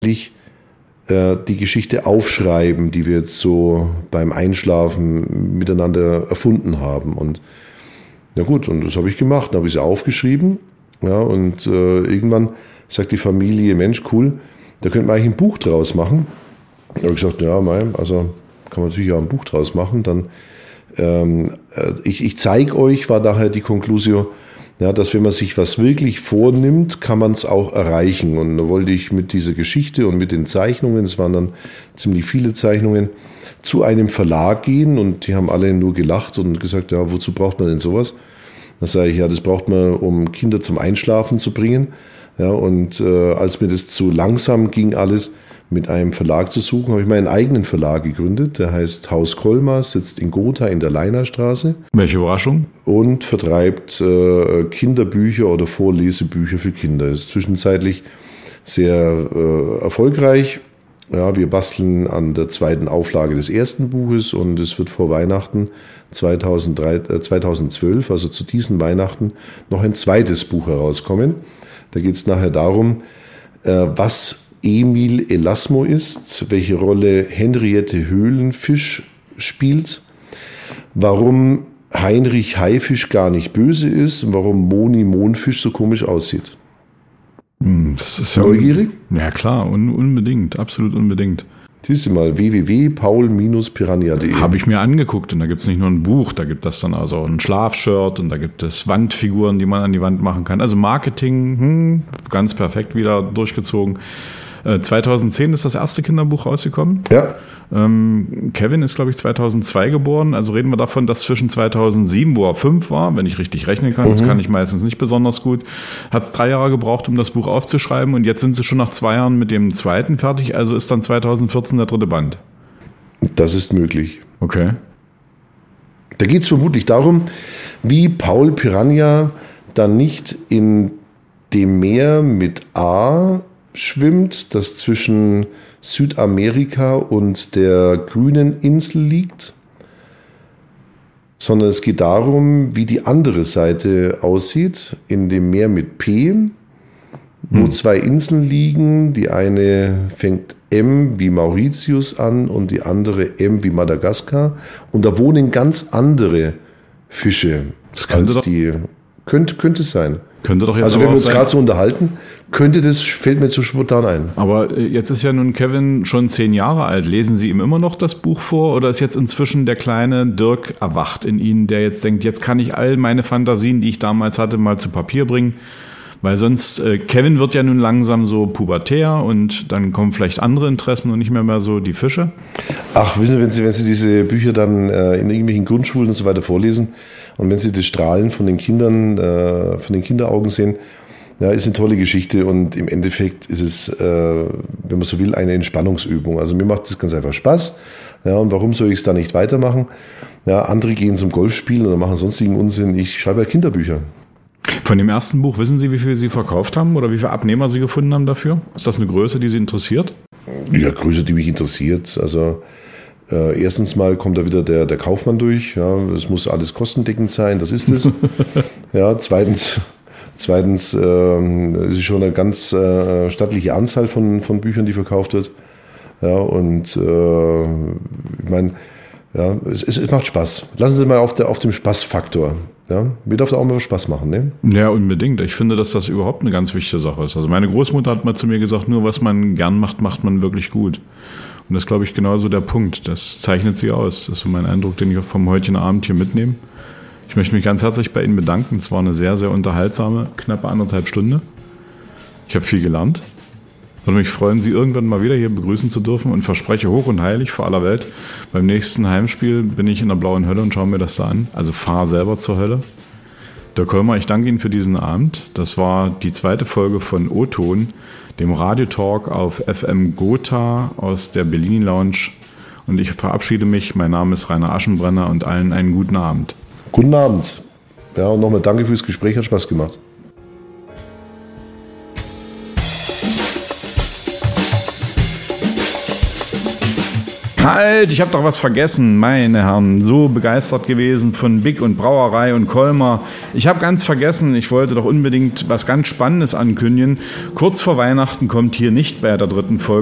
die Geschichte aufschreiben, die wir jetzt so beim Einschlafen miteinander erfunden haben. Und ja gut, und das habe ich gemacht. Dann habe ich sie aufgeschrieben. Ja, und irgendwann sagt die Familie, Mensch, cool, da könnte man eigentlich ein Buch draus machen. Da habe ich gesagt, ja, also kann man natürlich auch ein Buch draus machen. Dann ich zeige euch, war daher die Conclusio, ja, dass wenn man sich was wirklich vornimmt, kann man es auch erreichen. Und da wollte ich mit dieser Geschichte und mit den Zeichnungen, es waren dann ziemlich viele Zeichnungen, zu einem Verlag gehen und die haben alle nur gelacht und gesagt, ja, wozu braucht man denn sowas? Da sage ich, ja, das braucht man, um Kinder zum Einschlafen zu bringen. Ja, und als mir das zu langsam ging alles, mit einem Verlag zu suchen, habe ich meinen eigenen Verlag gegründet. Der heißt Haus Kolmar, sitzt in Gotha in der Leinerstraße. Welche Überraschung? Und vertreibt Kinderbücher oder Vorlesebücher für Kinder. Ist zwischenzeitlich sehr erfolgreich. Ja, wir basteln an der zweiten Auflage des ersten Buches und es wird vor Weihnachten 2012, also zu diesen Weihnachten, noch ein zweites Buch herauskommen. Da geht es nachher darum, was Emil Elasmo ist, welche Rolle Henriette Höhlenfisch spielt, warum Heinrich Haifisch gar nicht böse ist und warum Moni Mondfisch so komisch aussieht. Das ist ja neugierig? Ja klar, unbedingt, absolut unbedingt. Siehst du mal, www.paul-piranha.de. Habe ich mir angeguckt und da gibt es nicht nur ein Buch, da gibt es dann also ein Schlafshirt und da gibt es Wandfiguren, die man an die Wand machen kann. Also Marketing, ganz perfekt wieder durchgezogen. 2010 ist das erste Kinderbuch rausgekommen. Ja. Kevin ist, glaube ich, 2002 geboren. Also reden wir davon, dass zwischen 2007, wo er 5 war, wenn ich richtig rechnen kann, das kann ich meistens nicht besonders gut, hat es 3 Jahre gebraucht, um das Buch aufzuschreiben. Und jetzt sind sie schon nach 2 Jahren mit dem zweiten fertig. Also ist dann 2014 der 3. Band. Das ist möglich. Okay. Da geht es vermutlich darum, wie Paul Piranha dann nicht in dem Meer mit A schwimmt, das zwischen Südamerika und der grünen Insel liegt, sondern es geht darum, wie die andere Seite aussieht, in dem Meer mit P, wo 2 Inseln liegen. Die eine fängt M wie Mauritius an und die andere M wie Madagaskar. Und da wohnen ganz andere Fische als die. Könnte es sein. Könnte doch jetzt also wenn wir uns gerade so unterhalten, fällt mir zu spontan ein. Aber jetzt ist ja nun Kevin schon 10 Jahre alt. Lesen Sie ihm immer noch das Buch vor oder ist jetzt inzwischen der kleine Dirk erwacht in Ihnen, der jetzt denkt, jetzt kann ich all meine Fantasien, die ich damals hatte, mal zu Papier bringen? Weil sonst, Kevin wird ja nun langsam so pubertär und dann kommen vielleicht andere Interessen und nicht mehr so die Fische. Ach, wissen Sie, wenn Sie diese Bücher dann in irgendwelchen Grundschulen und so weiter vorlesen und wenn Sie das Strahlen von den Kindern, von den Kinderaugen sehen, ja, ist eine tolle Geschichte und im Endeffekt ist es, wenn man so will, eine Entspannungsübung. Also mir macht das ganz einfach Spaß. Ja, und warum soll ich es da nicht weitermachen? Ja, andere gehen zum Golfspielen oder machen sonstigen Unsinn. Ich schreibe ja Kinderbücher. Von dem ersten Buch, wissen Sie, wie viel Sie verkauft haben oder wie viele Abnehmer Sie gefunden haben dafür? Ist das eine Größe, die Sie interessiert? Ja, Größe, die mich interessiert. Also erstens mal kommt da wieder der Kaufmann durch. Ja, es muss alles kostendeckend sein, das ist es. Ja, zweitens es ist schon eine ganz stattliche Anzahl von Büchern, die verkauft wird. Ja, und ich meine, ja, es macht Spaß. Lassen Sie mal auf dem Spaßfaktor. Ja, mir darf es auch mal Spaß machen, ne? Ja, unbedingt. Ich finde, dass das überhaupt eine ganz wichtige Sache ist. Also meine Großmutter hat mal zu mir gesagt, nur was man gern macht, macht man wirklich gut. Und das ist, glaube ich, genauso der Punkt. Das zeichnet sie aus. Das ist so mein Eindruck, den ich auch vom heutigen Abend hier mitnehme. Ich möchte mich ganz herzlich bei Ihnen bedanken. Es war eine sehr, sehr unterhaltsame, knappe 1,5 Stunden. Ich habe viel gelernt. Würde mich freuen, Sie irgendwann mal wieder hier begrüßen zu dürfen und verspreche hoch und heilig vor aller Welt, beim nächsten Heimspiel bin ich in der blauen Hölle und schaue mir das da an. Also fahr selber zur Hölle. Dirk Kolmar, ich danke Ihnen für diesen Abend. Das war die 2. Folge von O-Ton, dem Radiotalk auf FM Gotha aus der Bellini Lounge. Und ich verabschiede mich. Mein Name ist Rainer Aschenbrenner und allen einen guten Abend. Guten Abend. Ja, und nochmal danke fürs Gespräch, hat Spaß gemacht. Halt, ich habe doch was vergessen, meine Herren. So begeistert gewesen von Big und Brauerei und Kolmer. Ich habe ganz vergessen, ich wollte doch unbedingt was ganz Spannendes ankündigen. Kurz vor Weihnachten kommt hier nicht bei der 3. Folge